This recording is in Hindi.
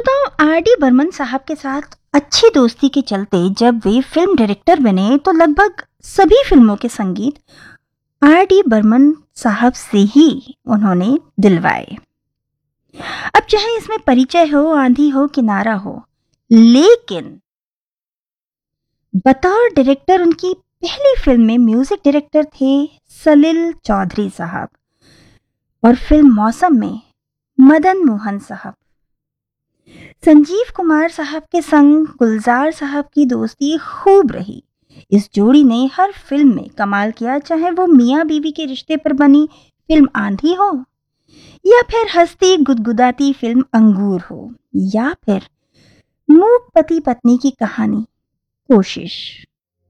तो आर डी बर्मन साहब के साथ अच्छी दोस्ती के चलते जब वे फिल्म डायरेक्टर बने तो लगभग सभी फिल्मों के संगीत आर डी बर्मन साहब से ही उन्होंने दिलवाए। अब चाहे इसमें परिचय हो, आंधी हो, किनारा हो, लेकिन बतौर डायरेक्टर उनकी पहली फिल्म में म्यूजिक डायरेक्टर थे सलील चौधरी साहब और फिल्म मौसम में मदन मोहन साहब। संजीव कुमार साहब के संग गुलजार साहब की दोस्ती खूब रही। इस जोड़ी ने हर फिल्म में कमाल किया, चाहे वो मियाँ बीवी के रिश्ते पर बनी फिल्म आंधी हो या फिर हंसती गुदगुदाती फिल्म अंगूर हो या फिर मूक पति पत्नी की कहानी कोशिश।